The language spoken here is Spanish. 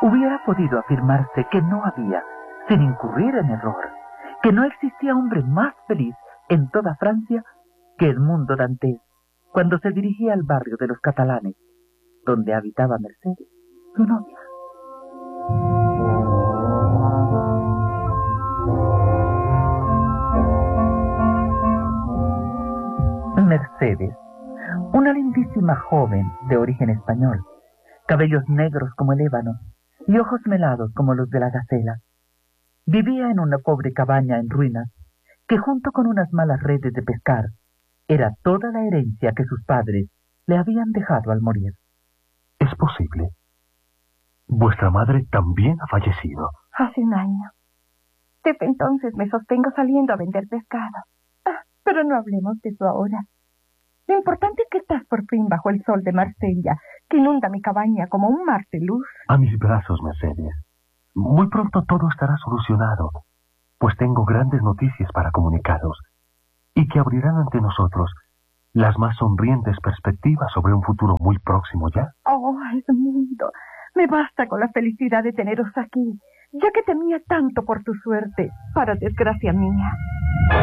hubiera podido afirmarse que no había, sin incurrir en error, que no existía hombre más feliz en toda Francia que Edmundo Dantès, cuando se dirigía al barrio de los catalanes, donde habitaba Mercedes, su novia. Mercedes, una lindísima joven de origen español, cabellos negros como el ébano y ojos melados como los de la gacela, vivía en una pobre cabaña en ruinas que, junto con unas malas redes de pescar, era toda la herencia que sus padres le habían dejado al morir. ¿Es posible? Vuestra madre también ha fallecido. Hace un año. Desde entonces me sostengo saliendo a vender pescado. Pero no hablemos de eso ahora. Lo importante es que estás por fin bajo el sol de Marsella, que inunda mi cabaña como un mar de luz. A mis brazos, Mercedes. Muy pronto todo estará solucionado, pues tengo grandes noticias para comunicaros, y que abrirán ante nosotros las más sonrientes perspectivas sobre un futuro muy próximo ya. Oh, Edmundo, me basta con la felicidad de teneros aquí, ya que temía tanto por tu suerte, para desgracia mía.